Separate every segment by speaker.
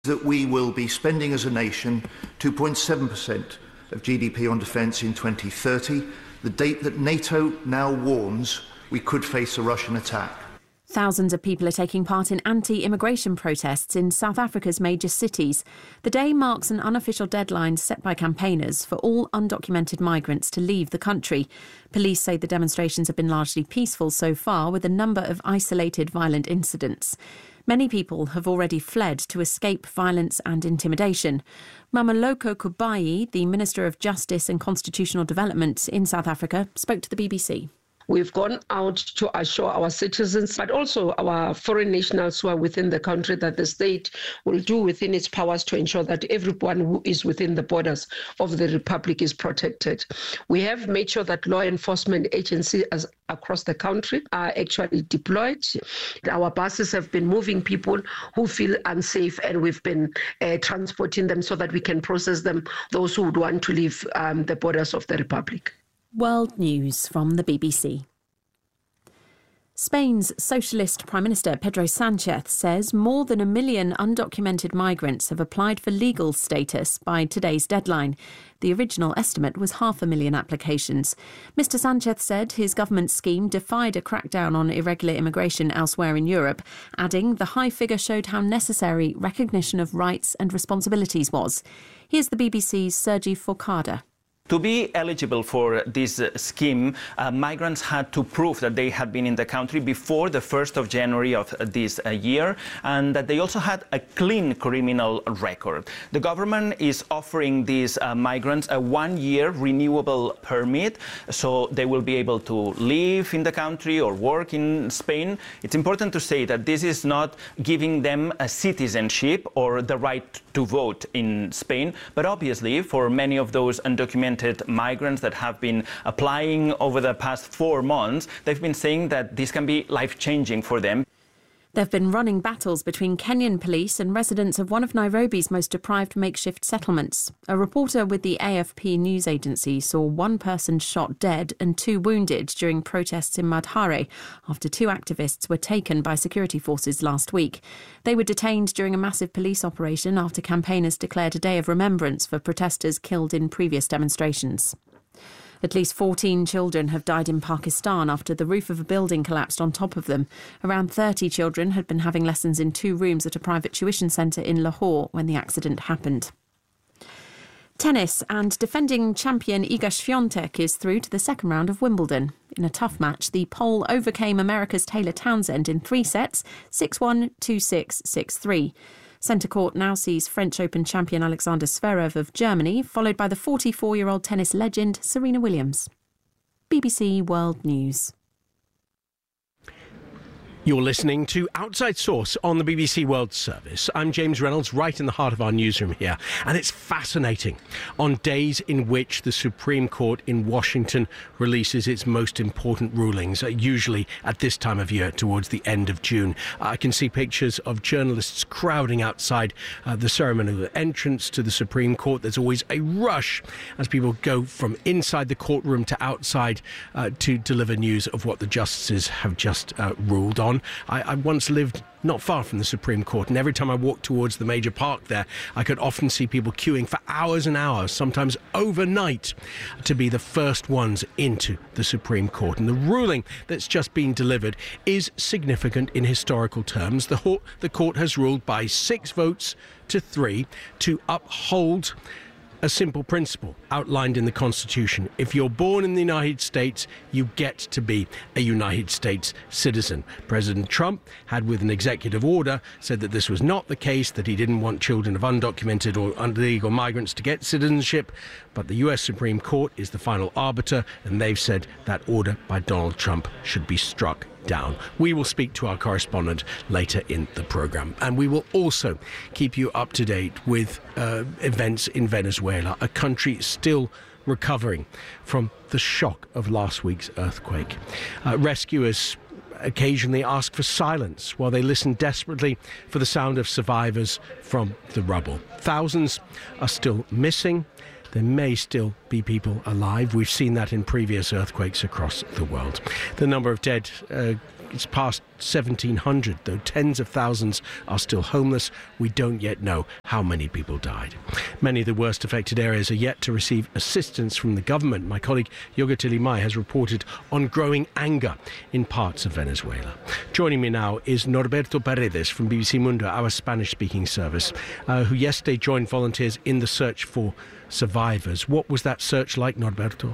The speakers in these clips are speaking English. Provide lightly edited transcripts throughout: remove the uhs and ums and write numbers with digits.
Speaker 1: that we will be spending as a nation 2.7% of GDP on defence in 2030, the date that NATO now warns we could face a Russian attack.
Speaker 2: Thousands of people are taking part in anti-immigration protests in South Africa's major cities. The day marks an unofficial deadline set by campaigners for all undocumented migrants to leave the country. Police say the demonstrations have been largely peaceful so far, with a number of isolated violent incidents. Many people have already fled to escape violence and intimidation. Mameloko Kubayi, the Minister of Justice and Constitutional Development in South Africa, spoke to the BBC.
Speaker 3: We've gone out to assure our citizens, but also our foreign nationals who are within the country, that the state will do within its powers to ensure that everyone who is within the borders of the Republic is protected. We have made sure that law enforcement agencies across the country are actually deployed. Our buses have been moving people who feel unsafe, and we've been transporting them so that we can process them, those who would want to leave the borders of the Republic.
Speaker 2: World News from the BBC. Spain's Socialist Prime Minister Pedro Sánchez says more than 1 million undocumented migrants have applied for legal status by today's deadline. The original estimate was 500,000 applications. Mr Sánchez said his government's scheme defied a crackdown on irregular immigration elsewhere in Europe, adding the high figure showed how necessary recognition of rights and responsibilities was. Here's the BBC's Sergi Forcada.
Speaker 4: To be eligible for this scheme, migrants had to prove that they had been in the country before the 1st of January of this year, and that they also had a clean criminal record. The government is offering these migrants a 1-year renewable permit, so they will be able to live in the country or work in Spain. It's important to say that this is not giving them a citizenship or the right to vote in Spain, but obviously for many of those undocumented migrants that have been applying over the past 4 months, they've been saying that this can be life-changing for them.
Speaker 2: There have been running battles between Kenyan police and residents of one of Nairobi's most deprived makeshift settlements. A reporter with the AFP news agency saw 1 person shot dead and 2 wounded during protests in Madhare after 2 activists were taken by security forces last week. They were detained during a massive police operation after campaigners declared a day of remembrance for protesters killed in previous demonstrations. At least 14 children have died in Pakistan after the roof of a building collapsed on top of them. Around 30 children had been having lessons in 2 rooms at a private tuition centre in Lahore when the accident happened. Tennis, and defending champion Iga Swiatek is through to the second round of Wimbledon. In a tough match, the Pole overcame America's Taylor Townsend in 3 sets, 6-1, 2-6, 6-3. Centre court now sees French Open champion Alexander Zverev of Germany, followed by the 44-year-old tennis legend Serena Williams. BBC World News.
Speaker 5: You're listening to Outside Source on the BBC World Service. I'm James Reynolds, right in the heart of our newsroom here. And it's fascinating. On days in which the Supreme Court in Washington releases its most important rulings, usually at this time of year, towards the end of June, I can see pictures of journalists crowding outside the ceremonial entrance to the Supreme Court. There's always a rush as people go from inside the courtroom to outside to deliver news of what the justices have just ruled on. I once lived not far from the Supreme Court, and every time I walked towards the major park there, I could often see people queuing for hours and hours, sometimes overnight, to be the first ones into the Supreme Court. And the ruling that's just been delivered is significant in historical terms. The court has ruled by 6 votes to 3 to uphold a simple principle outlined in the Constitution. If you're born in the United States, you get to be a United States citizen. President Trump had, with an executive order, said that this was not the case, that he didn't want children of undocumented or illegal migrants to get citizenship. But the US Supreme Court is the final arbiter, and they've said that order by Donald Trump should be struck down. We will speak to our correspondent later in the programme, and we will also keep you up to date with events in Venezuela, a country still recovering from the shock of last week's earthquake. Rescuers occasionally ask for silence while they listen desperately for the sound of survivors from the rubble. Thousands are still missing. There may still be people alive. We've seen that in previous earthquakes across the world. The number of dead it's past 1,700, though tens of thousands are still homeless. We don't yet know how many people died. Many of the worst affected areas are yet to receive assistance from the government. My colleague Yoga Tilimay has reported on growing anger in parts of Venezuela. Joining me now is Norberto Paredes from BBC Mundo, our Spanish-speaking service, who yesterday joined volunteers in the search for survivors. What was that search like, Norberto?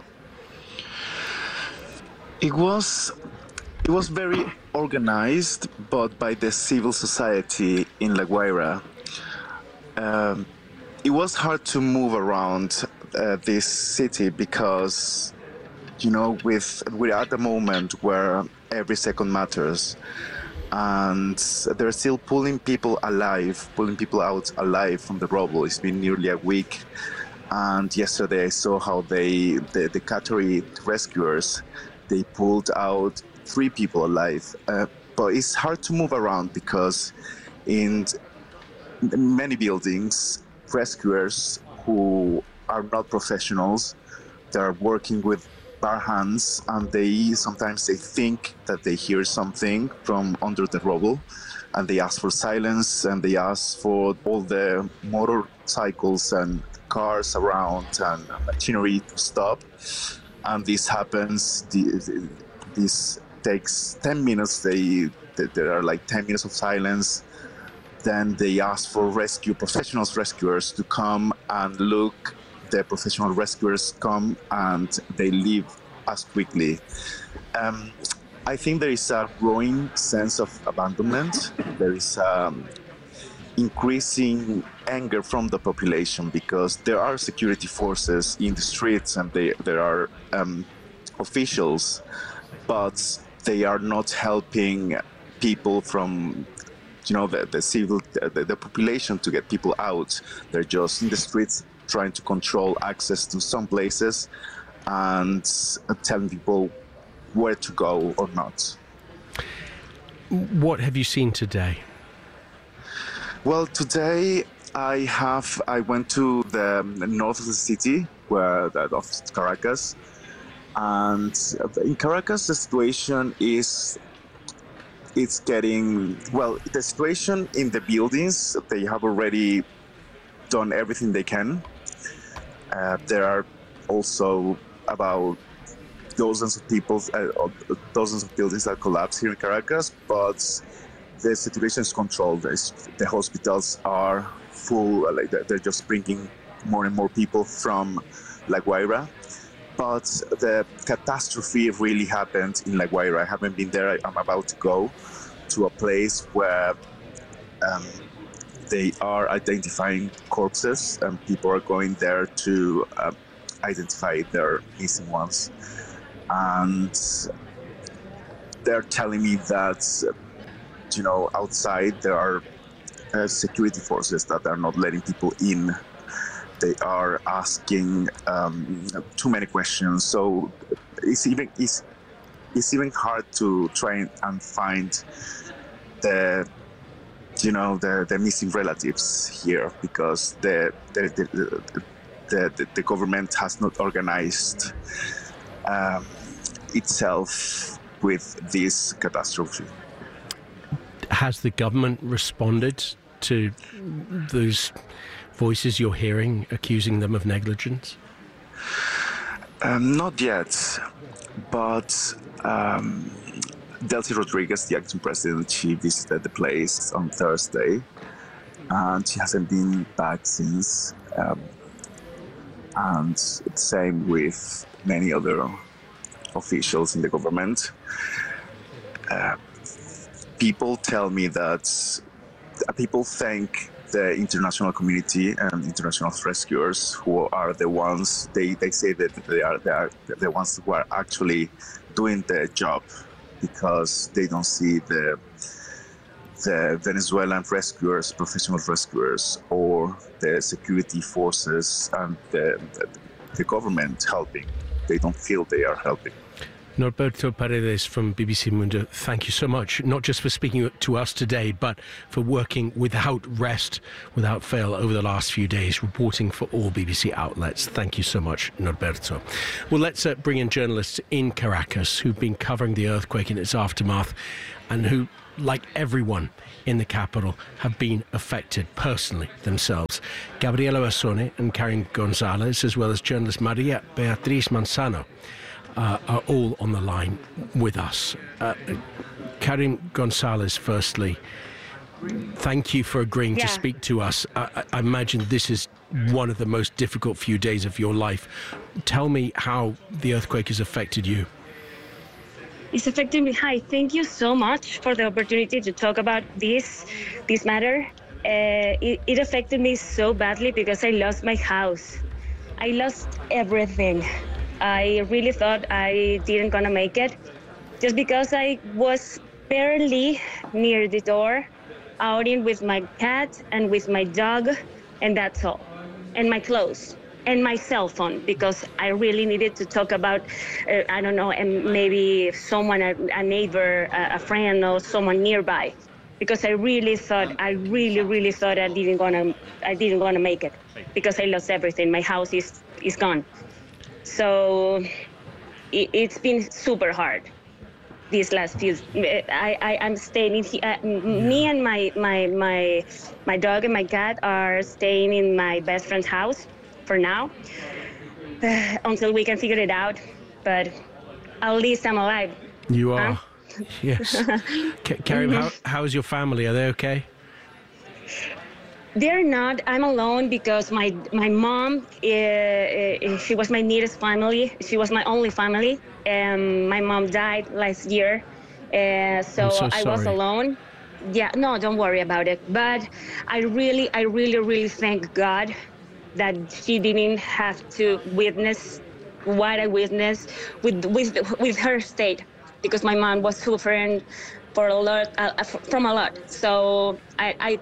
Speaker 6: It was very organized, but by the civil society in La Guaira. It was hard to move around this city because, we're at the moment where every second matters, and they're still pulling people out alive from the rubble. It's been nearly a week, and yesterday I saw how the Qatari rescuers, they pulled out 3 people alive. But it's hard to move around because in many buildings, rescuers who are not professionals, they're working with bare hands, and sometimes they think that they hear something from under the rubble, and they ask for silence, and they ask for all the motorcycles and cars around and machinery to stop. And this happens, this takes 10 minutes, there are like 10 minutes of silence. Then they ask for rescuers to come and look. The professional rescuers come and they leave as quickly. I think there is a growing sense of abandonment. There is increasing anger from the population because there are security forces in the streets and there are officials, but they are not helping people from the population to get people out. They're just in the streets trying to control access to some places and telling people where to go or not.
Speaker 5: What have you seen today?
Speaker 6: Well, today I went to the north of the city, of Caracas, and in Caracas the situation it's getting, the situation in the buildings, they have already done everything they can. There are also about dozens of buildings that collapse here in Caracas, but the situation is controlled. The hospitals are full, they're just bringing more and more people from La Guaira. But the catastrophe really happened in La Guaira. I haven't been there. I'm about to go to a place where they are identifying corpses, and people are going there to identify their missing ones. And they're telling me that, outside there are security forces that are not letting people in. They are asking too many questions, so it's even hard to try and find the missing relatives here because the government has not organized itself with this catastrophe.
Speaker 5: Has the government responded to those voices you're hearing accusing them of negligence?
Speaker 6: Not yet, but Delcy Rodriguez, the acting president, she visited the place on Thursday, and she hasn't been back since. And same with many other officials in the government. People tell me that people thank the international community and international rescuers who are the ones, they say that they are the ones who are actually doing the job, because they don't see the Venezuelan rescuers, professional rescuers, or the security forces and the government helping. They don't feel they are helping.
Speaker 5: Norberto Paredes from BBC Mundo, thank you so much, not just for speaking to us today, but for working without rest, without fail over the last few days, reporting for all BBC outlets. Thank you so much, Norberto. Well, let's bring in journalists in Caracas who've been covering the earthquake and its aftermath, and who, like everyone in the capital, have been affected personally themselves. Gabriela Massone and Karim Gonzalez, as well as journalist Maria Beatriz Manzano, are all on the line with us. Karim Gonzalez, firstly, thank you for agreeing to speak to us. I imagine this is one of the most difficult few days of your life. Tell me how the earthquake has affected you.
Speaker 7: It's affecting me. Hi, thank you so much for the opportunity to talk about this matter. It affected me so badly because I lost my house. I lost everything. I really thought I didn't gonna make it, just because I was barely near the door, outing with my cat and with my dog, and that's all. And my clothes and my cell phone, because I really needed to talk about, I don't know, and maybe someone, a neighbor, a friend, or someone nearby, because I really thought I didn't gonna make it, because I lost everything. My house is gone. So it's been super hard these last few. I'm staying in. Me and my dog and my cat are staying in my best friend's house for now, until we can figure it out. But at least I'm alive.
Speaker 5: You are, yes. Karim, how's your family? Are they okay?
Speaker 7: They're not. I'm alone because my mom, she was my nearest family. She was my only family. My mom died last year, so I was alone. Yeah, no, don't worry about it. But I really thank God that she didn't have to witness what I witnessed with her state, because my mom was suffering from a lot. So I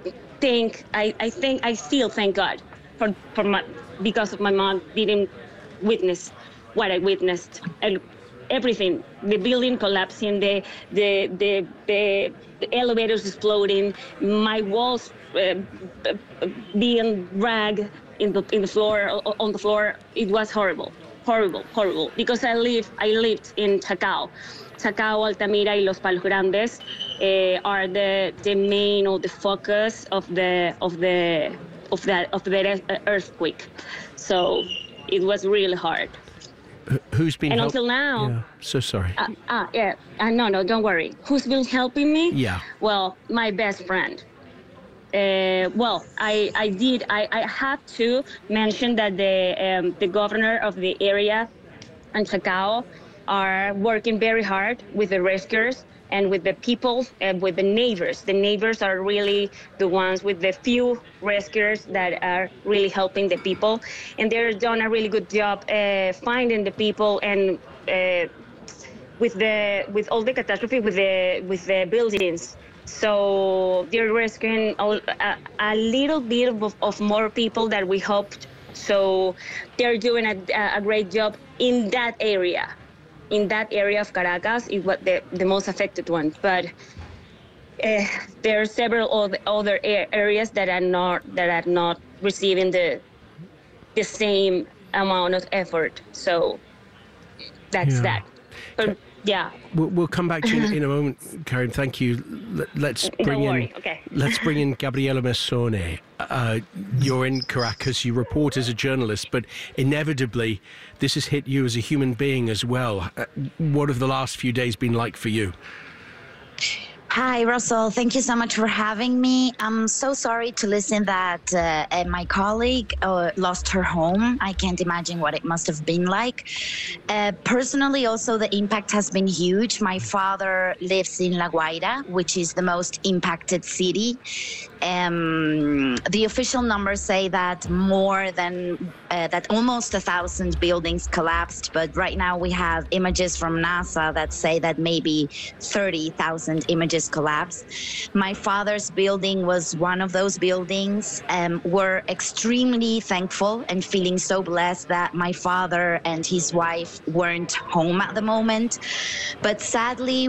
Speaker 7: still thank God because of my mom didn't witness what I witnessed. Everything, the building collapsing, the elevators exploding, my walls being dragged on the floor. It was horrible. Because I lived in Chacao. Chacao, Altamira, y Los Palos Grandes are the main, or the focus of the earthquake. So it was really hard.
Speaker 5: Who's been
Speaker 7: until now?
Speaker 5: Yeah, so sorry.
Speaker 7: No, don't worry. Who's been helping me?
Speaker 5: Yeah.
Speaker 7: Well, my best friend. I have to mention that the governor of the area and Chacao are working very hard with the rescuers and with the people and with the neighbors. The neighbors are really the ones with the few rescuers that are really helping the people, and they're done a really good job finding the people, and with all the catastrophe with the buildings. So they're rescuing a little bit of more people that we hoped. So they're doing a great job in that area. In that area of Caracas, it was the most affected one. But there are several other areas that are not receiving the same amount of effort. So that's that. But, yeah.
Speaker 5: We'll come back to you in a moment, Karim. Thank you. Let's bring in Gabriela Massone. You're in Caracas. You report as a journalist, but inevitably, this has hit you as a human being as well. What have the last few days been like for you?
Speaker 8: Hi, Russell. Thank you so much for having me. I'm so sorry to listen that my colleague lost her home. I can't imagine what it must have been like. Personally, also, the impact has been huge. My father lives in La Guaira, which is the most impacted city. The official numbers say that that almost 1,000 buildings collapsed, but right now we have images from NASA that say that maybe 30,000 images collapsed. My father's building was one of those buildings. We're extremely thankful and feeling so blessed that my father and his wife weren't home at the moment. But sadly,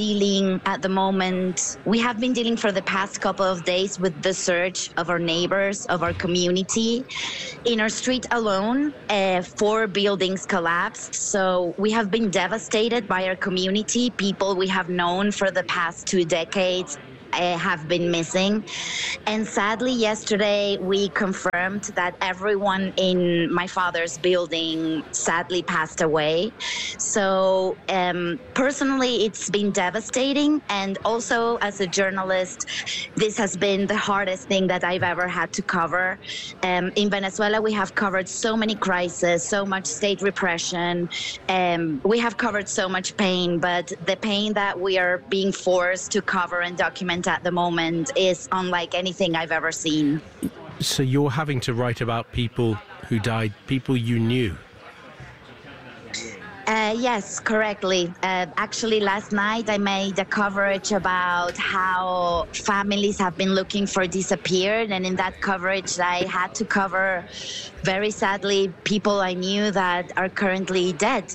Speaker 8: we have been dealing for the past couple of days with the search of our neighbors, of our community. In our street alone, 4 buildings collapsed. So we have been devastated by our community. People we have known for the past 2 decades have been missing. And sadly, yesterday we confirmed that everyone in my father's building sadly passed away. So personally, it's been devastating. And also as a journalist, this has been the hardest thing that I've ever had to cover. In Venezuela, we have covered so many crises, so much state repression. We have covered so much pain, but the pain that we are being forced to cover and document at the moment is unlike anything I've ever seen.
Speaker 5: So you're having to write about people who died, people you knew?
Speaker 8: Yes, correctly. Actually, last night I made a coverage about how families have been looking for disappeared, and in that coverage I had to cover, very sadly, people I knew that are currently dead.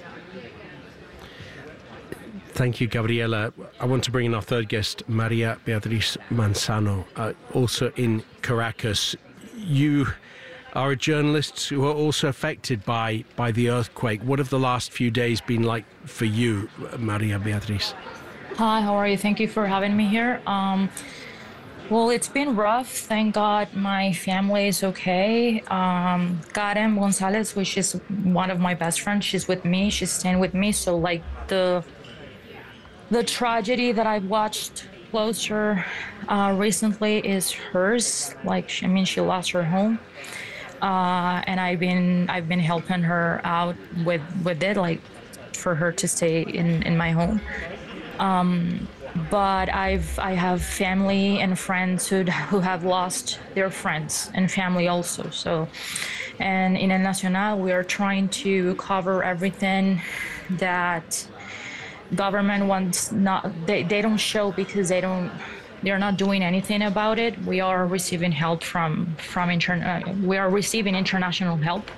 Speaker 5: Thank you, Gabriela. I want to bring in our third guest, Maria Beatriz Manzano, also in Caracas. You are a journalist who are also affected by the earthquake. What have the last few days been like for you, Maria Beatriz?
Speaker 9: Hi, how are you? Thank you for having me here. Well, it's been rough. Thank God my family is okay. Karen Gonzalez, which is one of my best friends, she's with me. She's staying with me. So like the tragedy that I've watched closer recently is hers. Like, she lost her home, and I've been helping her out with it, like for her to stay in my home. But I have family and friends who have lost their friends and family also. So, and in El Nacional, we are trying to cover everything that government wants they don't show because they're not doing anything about it. We are receiving help we are receiving international help.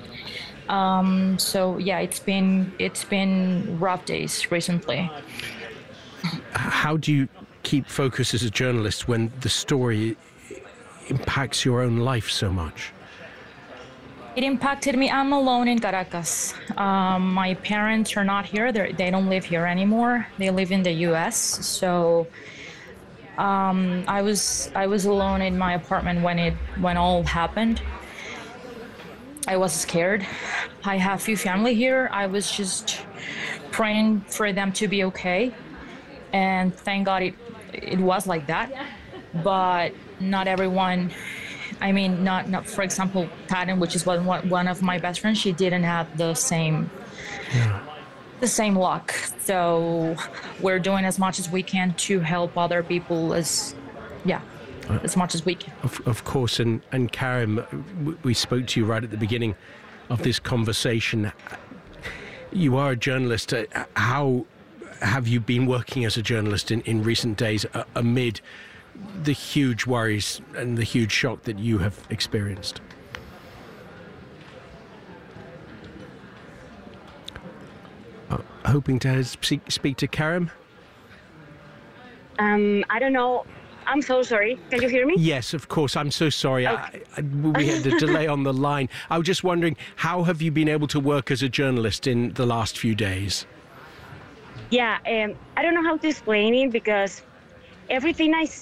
Speaker 9: So yeah, it's been rough days recently.
Speaker 5: How do you keep focus as a journalist when the story impacts your own life so much?
Speaker 9: It impacted me. I'm alone in Caracas. My parents are not here. They don't live here anymore. They live in the U.S. So I was alone in my apartment when all happened. I was scared. I have few family here. I was just praying for them to be okay, and thank God it was like that. But not everyone. Not for example, Karen, which is one of my best friends, she didn't have the same luck. So we're doing as much as we can to help other people as much as we can.
Speaker 5: Of course, and Karen, we spoke to you right at the beginning of this conversation. You are a journalist. How have you been working as a journalist in recent days amid the huge worries and the huge shock that you have experienced? Hoping to speak to Karen?
Speaker 7: I don't know. I'm so sorry. Can you hear me?
Speaker 5: Yes, of course. I'm so sorry.
Speaker 7: Okay.
Speaker 5: We had a delay on the line. I was just wondering, how have you been able to work as a journalist in the last few days?
Speaker 7: Yeah, I don't know how to explain it because everything I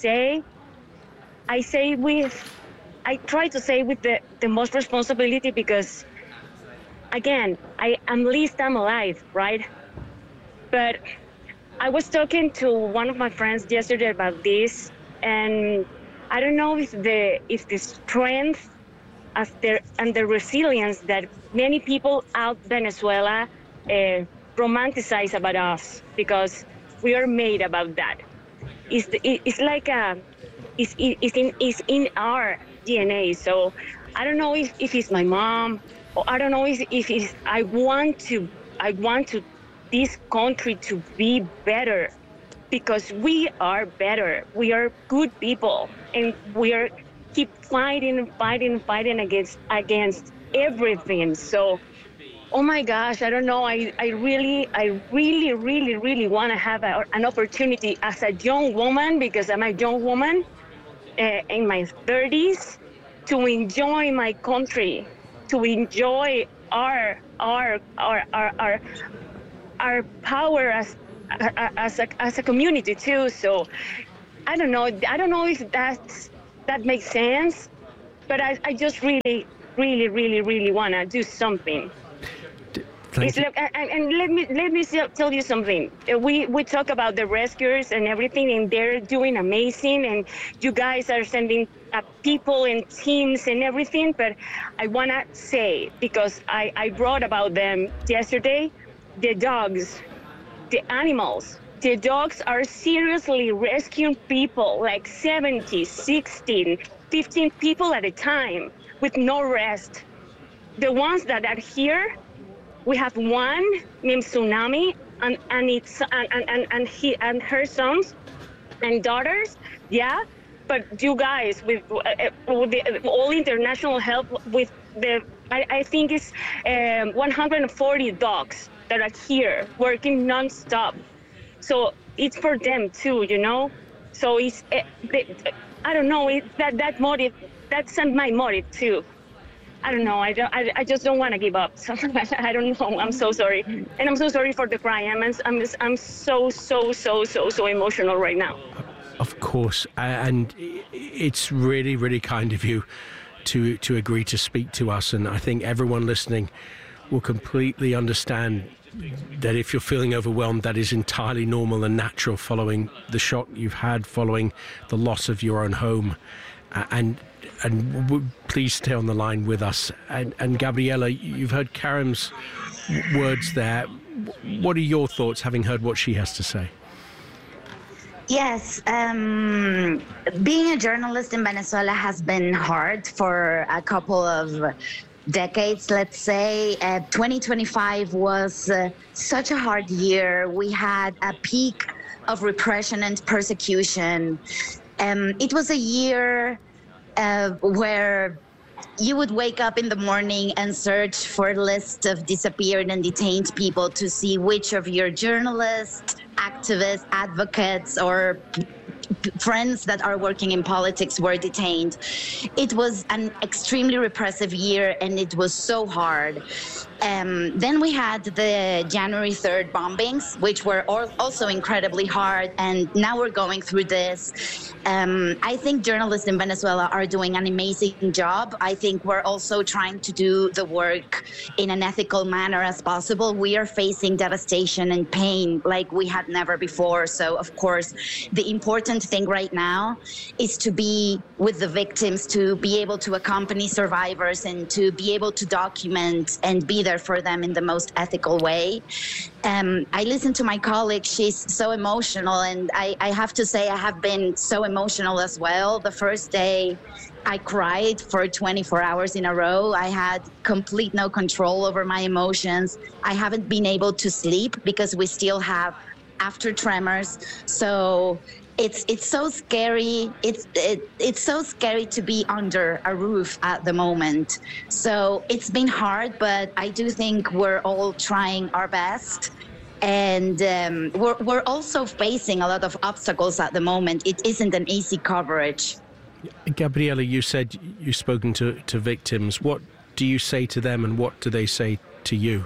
Speaker 7: try to say with the most responsibility because, again, at least I'm alive, right? But I was talking to one of my friends yesterday about this, and I don't know if the strength and the resilience that many people out Venezuela romanticize about us, because we are made about that. It's like is in our DNA. So I don't know if it's my mom, or I don't know if it's, I want this country to be better, because we are better. We are good people, and we are keep fighting against everything. So, oh my gosh, I don't know. I really want to have an opportunity as a young woman, because I'm a young woman in my 30s, to enjoy my country, to enjoy our power as a community too. So I don't know if that makes sense, but I just really want to do something. And let me tell you something. We talk about the rescuers and everything, and they're doing amazing, and you guys are sending people and teams and everything. But I want to say, because I wrote about them yesterday, the dogs, the animals. The dogs are seriously rescuing people, like 70, 16, 15 people at a time, with no rest. The ones that are here, we have one named Tsunami, and he and her sons and daughters, yeah. But you guys, with all international help, with I think it's 140 dogs that are here working nonstop. So it's for them too, you know. So it's I don't know, that motive, that's my motive too. I don't know. I just don't want to give up. So, I don't know. I'm so sorry, and I'm so sorry for the cry. I'm so emotional right now.
Speaker 5: Of course, and it's really kind of you to agree to speak to us. And I think everyone listening will completely understand that if you're feeling overwhelmed, that is entirely normal and natural following the shock you've had, following the loss of your own home, and please stay on the line with us. And Gabriela, you've heard Karim's words there. What are your thoughts, having heard what she has to say?
Speaker 8: Yes, being a journalist in Venezuela has been hard for a couple of decades, let's say. 2025 was such a hard year. We had a peak of repression and persecution. It was a year where you would wake up in the morning and search for a list of disappeared and detained people to see which of your journalists, activists, advocates, or friends that are working in politics were detained. It was an extremely repressive year, and it was so hard. Then we had the January 3rd bombings, which were also incredibly hard, and now we're going through this. I think journalists in Venezuela are doing an amazing job. I think we're also trying to do the work in an ethical manner as possible. We are facing devastation and pain like we had never before. So, of course, the important thing right now is to be with the victims, to be able to accompany survivors, and to be able to document and be there for them in the most ethical way. I listened to my colleague. She's so emotional, and I have to say I have been so emotional as well. The first day I cried for 24 hours in a row. I had complete no control over my emotions. I haven't been able to sleep because we still have after tremors. So it's so scary. It's so scary to be under a roof at the moment. So it's been hard, but I do think we're all trying our best. And we're also facing a lot of obstacles at the moment. It isn't an easy coverage.
Speaker 5: Gabriela, you said you've spoken to victims. What do you say to them, and what do they say to you?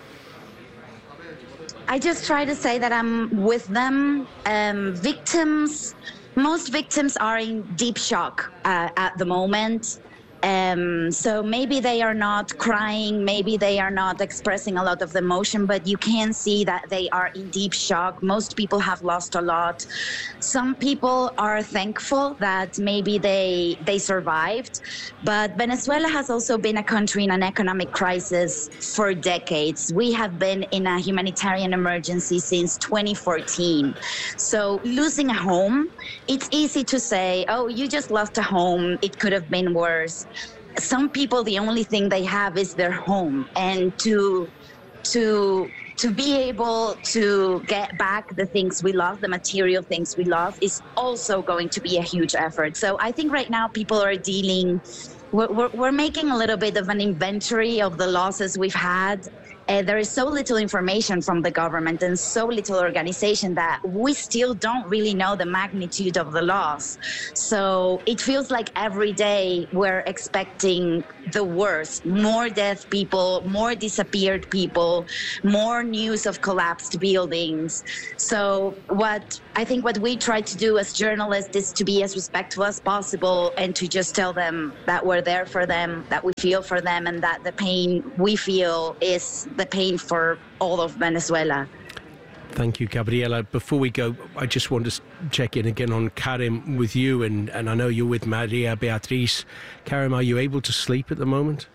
Speaker 8: I just try to say that I'm with them. Most victims are in deep shock at the moment. So maybe they are not crying, maybe they are not expressing a lot of emotion, but you can see that they are in deep shock. Most people have lost a lot. Some people are thankful that maybe they survived, but Venezuela has also been a country in an economic crisis for decades. We have been in a humanitarian emergency since 2014. So losing a home, it's easy to say, oh, you just lost a home, it could have been worse. Some people, the only thing they have is their home, and to be able to get back the things we love, the material things we love, is also going to be a huge effort. So I think right now people are we're making a little bit of an inventory of the losses we've had. There is so little information from the government and so little organization that we still don't really know the magnitude of the loss. So it feels like every day we're expecting the worst, more dead people, more disappeared people, more news of collapsed buildings. So what we try to do as journalists is to be as respectful as possible and to just tell them that we're there for them, that we feel for them, and that the pain we feel is the pain for all of Venezuela.
Speaker 5: Thank you, Gabriela. Before we go, I just want to check in again on Karim with you, and I know you're with Maria Beatriz. Karim, are you able to sleep at the moment?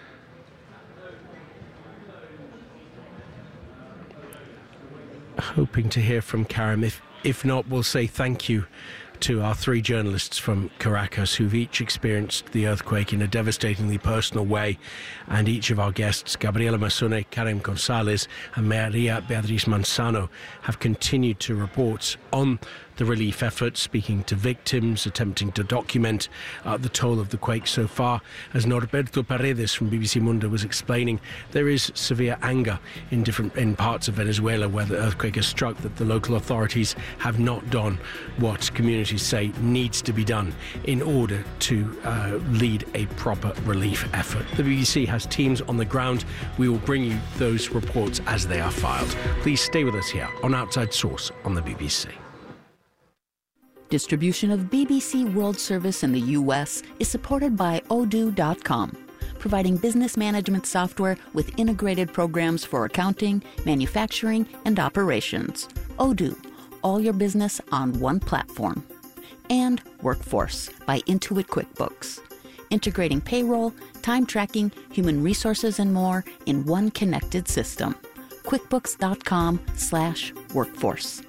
Speaker 5: Hoping to hear from Karim. If not, we'll say thank you to our three journalists from Caracas who've each experienced the earthquake in a devastatingly personal way, and each of our guests, Gabriela Masone, Karim Gonzalez and Maria Beatriz Manzano, have continued to report on the relief efforts, speaking to victims, attempting to document the toll of the quake so far. As Norberto Paredes from BBC Mundo was explaining, there is severe anger in parts of Venezuela where the earthquake has struck, that the local authorities have not done what communities say needs to be done in order to lead a proper relief effort. The BBC has teams on the ground. We will bring you those reports as they are filed. Please stay with us here on Outside Source on the BBC.
Speaker 10: Distribution of BBC World Service in the U.S. is supported by Odoo.com, providing business management software with integrated programs for accounting, manufacturing, and operations. Odoo, all your business on one platform. And Workforce by Intuit QuickBooks, integrating payroll, time tracking, human resources, and more in one connected system. QuickBooks.com/workforce.